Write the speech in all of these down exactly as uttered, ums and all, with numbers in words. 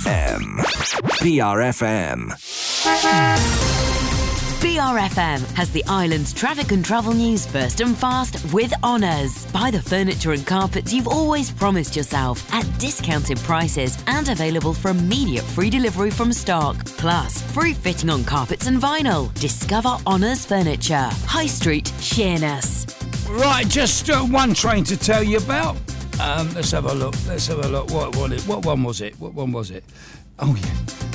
M. B R F M. B R F M has the island's traffic and travel news first and fast with Honours. Buy the furniture and carpets you've always promised yourself at discounted prices and available for immediate free delivery from stock. Plus, free fitting on carpets and vinyl. Discover Honours Furniture. High Street, Sheerness. Right, just uh, one train to tell you about. Um, let's have a look. Let's have a look. What, what, it, what one was it? What one was it? Oh, yeah.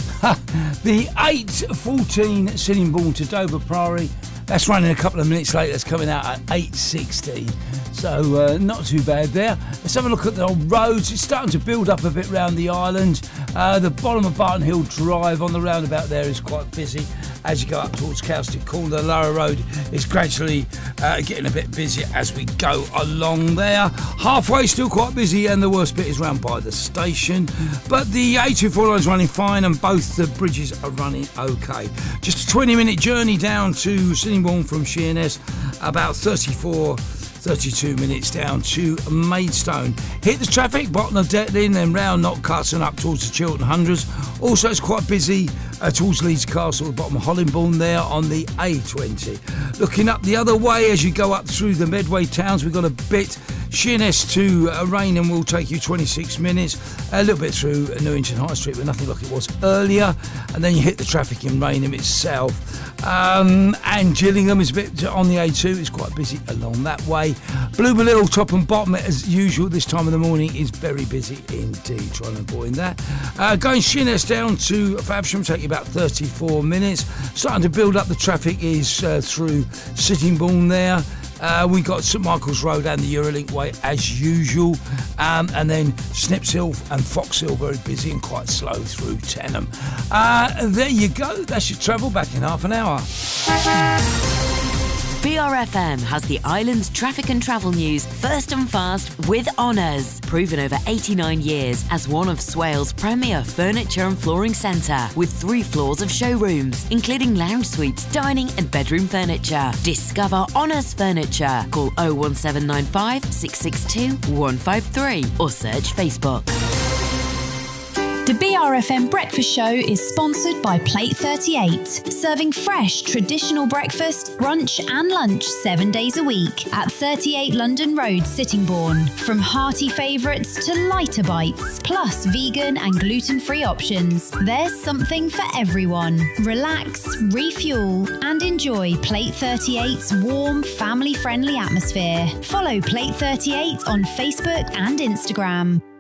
The eight fourteen Sittingbourne to Dover Priory. That's running a couple of minutes late. That's coming out at eight sixteen. So uh, not too bad there. Let's have a look at the old roads. It's starting to build up a bit round the island. Uh, the bottom of Barton Hill Drive on the roundabout there is quite busy. As you go up towards Cowstick Corner, the lower road is gradually uh, getting a bit busier as we go along there. Halfway still quite busy, and the worst bit is round by the station. But the A two four line is running fine, and both the bridges are running okay. Just a twenty minute journey down to Sittingbourne from Sheerness, about thirty-four thirty-two minutes down to Maidstone. Hit the traffic, bottom of Detling, then round Knockcuts and up towards the Chiltern Hundreds. Also, it's quite busy uh, towards Leeds Castle, the bottom of Hollingbourne there on the A twenty. Looking up the other way as you go up through the Medway towns, we've got a bit. Sheerness to uh, Rainham will take you twenty-six minutes, a little bit through Newington High Street, but nothing like it was earlier, and then you hit the traffic in Rainham itself. Um, and Gillingham is a bit on the A two, it's quite busy along that way. Bluebell Hill, top and bottom, as usual this time of the morning, is very busy indeed, trying to avoid that. Uh, going Sheerness down to Faversham, take you about thirty-four minutes. Starting to build up the traffic is uh, through Sittingbourne there. Uh, we got St Michael's Road and the Eurolink Way as usual, um, and then Snips Hill and Fox Hill very busy and quite slow through Tenham. Uh, there you go, that's your travel back in half an hour. B R F M has the island's traffic and travel news first and fast with Honours. Proven over eighty-nine years as one of Swales' premier furniture and flooring centre, with three floors of showrooms, including lounge suites, dining and bedroom furniture. Discover Honours Furniture. Call oh one seven nine five, six six two, one five three or search Facebook. The B R F M Breakfast Show is sponsored by Plate thirty-eight, serving fresh, traditional breakfast, brunch and lunch seven days a week at thirty-eight London Road, Sittingbourne. From hearty favourites to lighter bites, plus vegan and gluten-free options, there's something for everyone. Relax, refuel and enjoy Plate thirty-eight's warm, family-friendly atmosphere. Follow Plate thirty-eight on Facebook and Instagram.